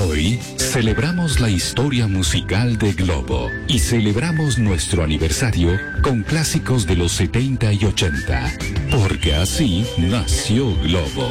Hoy celebramos la historia musical de Globo y celebramos nuestro aniversario con clásicos de los 70 y 80, porque así nació Globo.